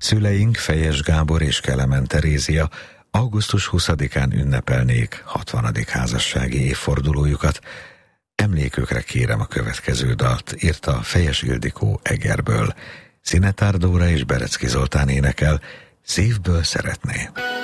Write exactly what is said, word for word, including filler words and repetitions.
Szüleink, Fejes Gábor és Kelemen Terézia augusztus huszadikán ünnepelnék hatvanadik házassági évfordulójukat. Emlékükre kérem a következő dalt, írta Fejes Ildikó Egerből. Szinetár Dóra és Berecki Zoltán énekel, Szívből szeretné.